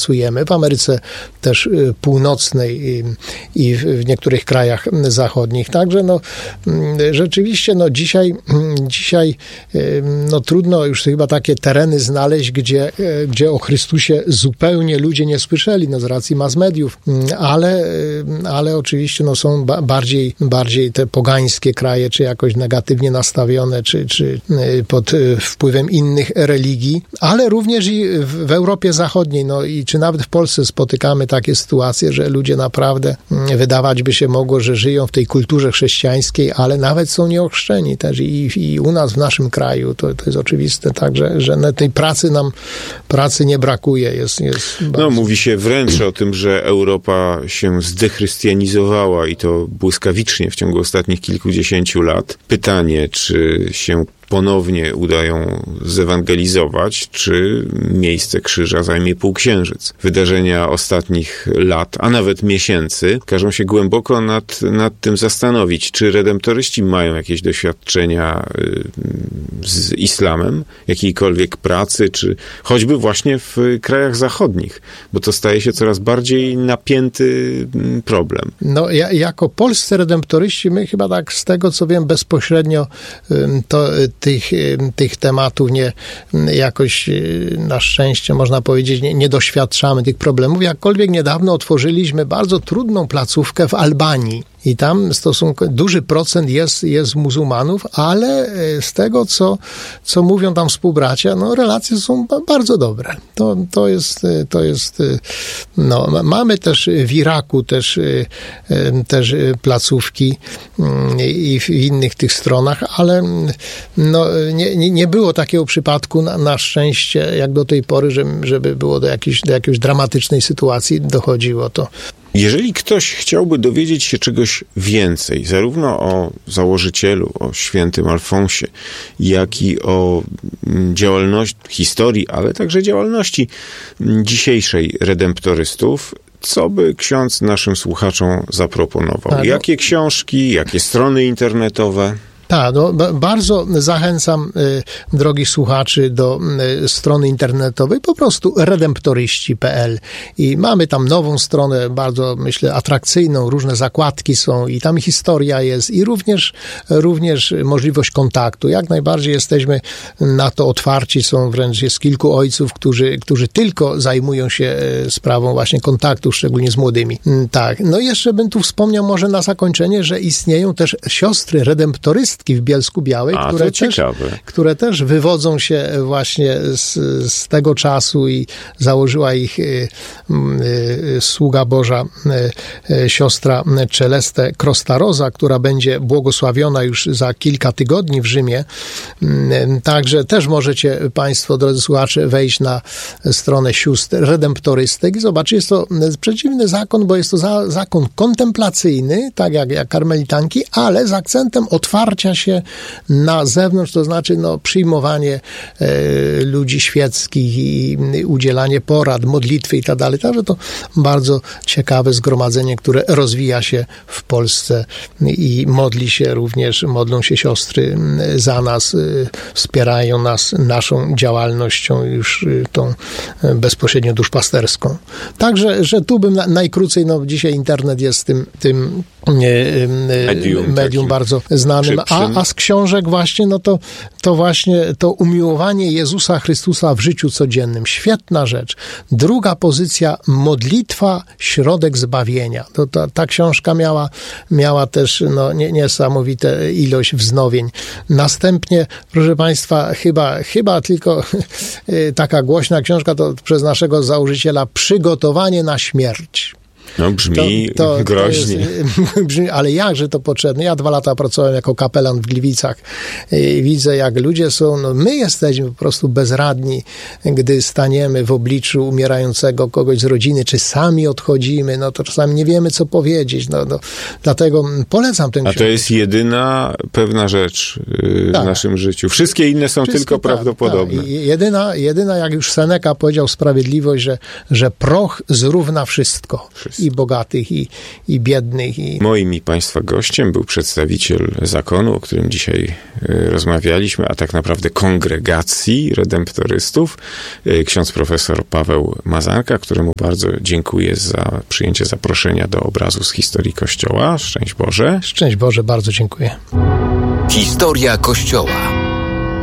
pracujemy. W Ameryce też Północnej i w niektórych krajach zachodnich. Także rzeczywiście dzisiaj trudno już chyba takie tereny znaleźć, gdzie o Chrystusie zupełnie ludzie nie słyszeli, z racji mass mediów, ale oczywiście są bardziej te pogańskie kraje, czy jakoś negatywnie nastawione, czy pod wpływem innych religii, ale również i w Europie Zachodniej, i czy nawet w Polsce spotykamy takie sytuacje, że ludzie naprawdę wydawać by się mogło, że żyją w tej kulturze chrześcijańskiej, ale nawet są nieochrzczeni też i u nas, w naszym kraju, to jest oczywiste, także, że tej pracy nie brakuje. Jest mówi się wręcz o tym, że Europa się zdechrystianizowała i to błyskawicznie w ciągu ostatnich kilkudziesięciu lat. Pytanie, czy się ponownie udają zewangelizować, czy miejsce krzyża zajmie półksiężyc. Wydarzenia ostatnich lat, a nawet miesięcy, każą się głęboko nad tym zastanowić, czy redemptoryści mają jakieś doświadczenia z islamem, jakiejkolwiek pracy, czy choćby właśnie w krajach zachodnich, bo to staje się coraz bardziej napięty problem. Jako polscy redemptoryści, my chyba tak z tego, co wiem, bezpośrednio tych tematów jakoś na szczęście, można powiedzieć, nie doświadczamy tych problemów. Jakkolwiek niedawno otworzyliśmy bardzo trudną placówkę w Albanii. I tam duży procent jest muzułmanów, ale z tego, co mówią tam współbracia, relacje są bardzo dobre. To jest mamy też w Iraku też placówki i w innych tych stronach, ale nie było takiego przypadku na szczęście, jak do tej pory, żeby było do jakiejś dramatycznej sytuacji dochodziło to. Jeżeli ktoś chciałby dowiedzieć się czegoś więcej, zarówno o założycielu, o świętym Alfonsie, jak i o historii, ale także działalności dzisiejszej redemptorystów, co by ksiądz naszym słuchaczom zaproponował? Jakie książki, jakie strony internetowe? Tak, bardzo zachęcam drogich słuchaczy do strony internetowej, po prostu redemptoryści.pl i mamy tam nową stronę, bardzo myślę atrakcyjną, różne zakładki są i tam historia jest i również możliwość kontaktu. Jak najbardziej jesteśmy na to otwarci, jest kilku ojców, którzy tylko zajmują się sprawą właśnie kontaktu, szczególnie z młodymi. Tak, jeszcze bym tu wspomniał może na zakończenie, że istnieją też siostry redemptorystki w Bielsku-Białej, które też wywodzą się właśnie z tego czasu i założyła ich sługa Boża, siostra Celeste Crostarosa, która będzie błogosławiona już za kilka tygodni w Rzymie. Także też możecie Państwo, drodzy słuchacze, wejść na stronę sióstr redemptorystek i zobaczyć, jest to przeciwny zakon, bo jest to zakon kontemplacyjny, tak jak karmelitanki, ale z akcentem otwarcia się na zewnątrz, to znaczy przyjmowanie ludzi świeckich i udzielanie porad, modlitwy i tak dalej. Także to bardzo ciekawe zgromadzenie, które rozwija się w Polsce i modlą się siostry za nas, wspierają nas naszą działalnością już tą bezpośrednio duszpasterską. Także, że tu bym najkrócej, dzisiaj internet jest tym medium bardzo znanym, a z książek właśnie, to właśnie to umiłowanie Jezusa Chrystusa w życiu codziennym. Świetna rzecz. Druga pozycja, modlitwa, środek zbawienia. Ta książka miała też niesamowite ilość wznowień. Następnie, proszę Państwa, chyba tylko taka głośna książka to przez naszego założyciela Przygotowanie na śmierć. Brzmi groźnie. Ale jakże to potrzebne. Ja 2 lata pracowałem jako kapelan w Gliwicach i widzę, jak ludzie są, my jesteśmy po prostu bezradni, gdy staniemy w obliczu umierającego kogoś z rodziny, czy sami odchodzimy, to czasami nie wiemy, co powiedzieć. Dlatego polecam tę książkę. A to jest jedyna pewna rzecz w naszym życiu. Wszystkie inne są tylko prawdopodobne. Jedyna, jak już Seneca powiedział, sprawiedliwość, że proch zrówna wszystko. i bogatych, i biednych. Moim i Państwa gościem był przedstawiciel zakonu, o którym dzisiaj rozmawialiśmy, a tak naprawdę kongregacji redemptorystów, ksiądz profesor Paweł Mazanka, któremu bardzo dziękuję za przyjęcie zaproszenia do obrazu z historii Kościoła. Szczęść Boże. Szczęść Boże, bardzo dziękuję. Historia Kościoła.